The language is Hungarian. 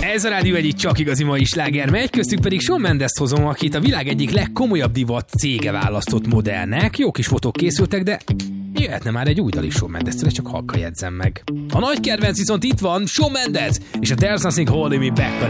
Ez a rádió egyik csak igazi mai sláger, megy, köztük pedig Shawn Mendes-t hozom, akit a világ egyik legkomolyabb divat cége választott modellnek. Jó kis fotók készültek, de jöhetne már egy új dal is Shawn Mendes-től, csak halka jegyzem meg. A nagy kedvenc viszont itt van, Shawn Mendes és a There's Nothing Holding Me Back.